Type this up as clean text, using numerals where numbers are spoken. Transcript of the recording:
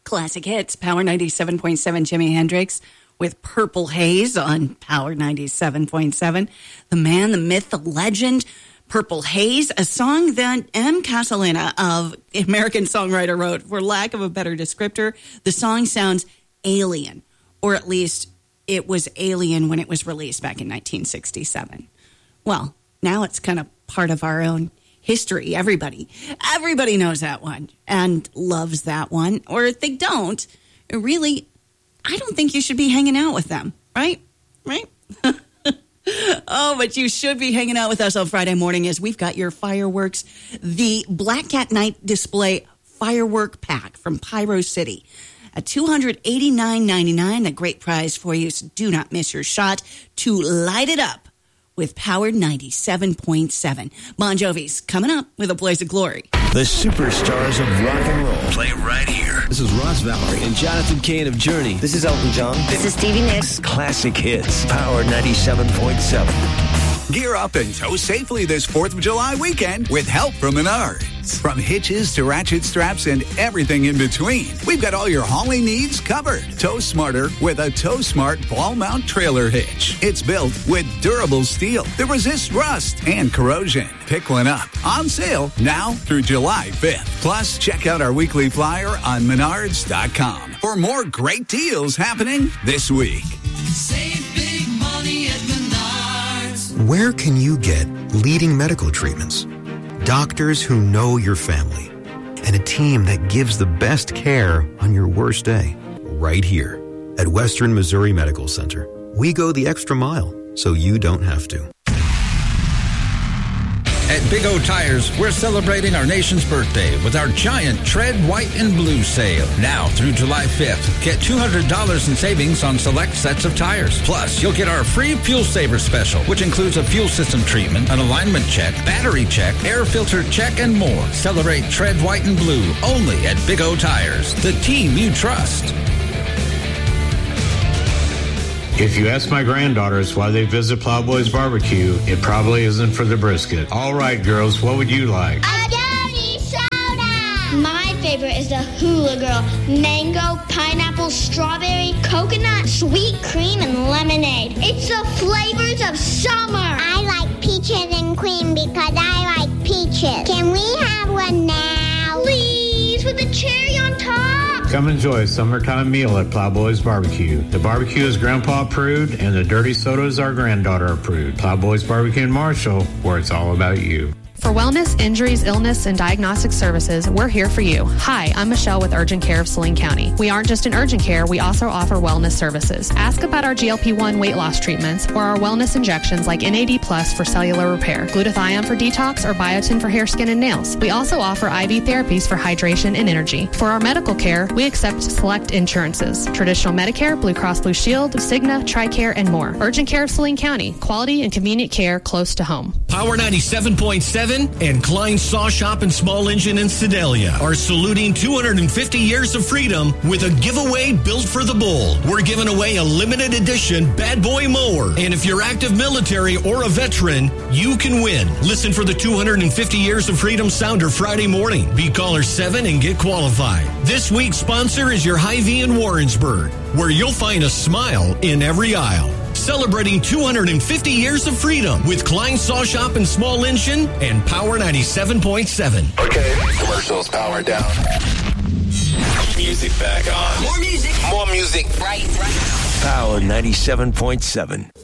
Classic hits, Power 97.7, Jimi Hendrix with Purple Haze on Power 97.7. The man, the myth, the legend, Purple Haze, a song that M. Casalina of American Songwriter wrote. For lack of a better descriptor, the song sounds alien, or at least it was alien when it was released back in 1967. Well, now it's kind of part of our own history. Everybody knows that one and loves that one. Or if they don't, really, I don't think you should be hanging out with them, right? Oh, but you should be hanging out with us on Friday morning as we've got your fireworks, the Black Cat Night Display Firework Pack from Pyro City. At $289.99, a great prize for you, so do not miss your shot to light it up with Power 97.7. Bon Jovi's coming up with A Blaze of Glory. The superstars of rock and roll play right here. This is Ross Valerie and Jonathan Cain of Journey. This is Elton John. This is Stevie Nicks. Classic hits. Power 97.7. Gear up and tow safely this 4th of July weekend with help from Menards. From hitches to ratchet straps and everything in between, we've got all your hauling needs covered. Tow smarter with a Tow Smart ball mount trailer hitch. It's built with durable steel that resists rust and corrosion. Pick one up. On sale now through July 5th. Plus, check out our weekly flyer on Menards.com for more great deals happening this week. Save big money at Menards. Where can you get leading medical treatments, doctors who know your family, and a team that gives the best care on your worst day? Right here at Western Missouri Medical Center. We go the extra mile so you don't have to. At Big O Tires, we're celebrating our nation's birthday with our giant Tread White and Blue sale. Now through July 5th, get $200 in savings on select sets of tires. Plus, you'll get our free Fuel Saver special, which includes a fuel system treatment, an alignment check, battery check, air filter check, and more. Celebrate Tread White and Blue only at Big O Tires, the team you trust. If you ask my granddaughters why they visit Plowboys Barbecue, it probably isn't for the brisket. All right, girls, what would you like? A dirty soda! My favorite is the Hula Girl. Mango, pineapple, strawberry, coconut, sweet cream, and lemonade. It's the flavors of summer. I like peaches and cream because I like peaches. Can we have one now? Please, with a cherry on top. Come enjoy a summertime meal at Plowboys Barbecue. The barbecue is grandpa approved, and the dirty sodas are granddaughter approved. Plowboys Barbecue in Marshall, where it's all about you. For wellness, injuries, illness, and diagnostic services, we're here for you. Hi, I'm Michelle with Urgent Care of Saline County. We aren't just in urgent care, we also offer wellness services. Ask about our GLP-1 weight loss treatments or our wellness injections like NAD Plus for cellular repair, glutathione for detox, or biotin for hair, skin, and nails. We also offer IV therapies for hydration and energy. For our medical care, we accept select insurances, traditional Medicare, Blue Cross Blue Shield, Cigna, TRICARE, and more. Urgent Care of Saline County, quality and convenient care close to home. Power 97.7 and Klein Saw Shop and Small Engine in Sedalia are saluting 250 years of freedom with a giveaway built for the bold. We're giving away a limited edition Bad Boy mower. And if you're active military or a veteran, you can win. Listen for the 250 Years of Freedom Sounder Friday morning. Be caller 7 and get qualified. This week's sponsor is your Hy-Vee in Warrensburg, where you'll find a smile in every aisle. Celebrating 250 years of freedom with Klein Saw Shop and Small Engine and Power 97.7. Okay, commercials power down. Music back on. More music. More music. Right now. Power 97.7.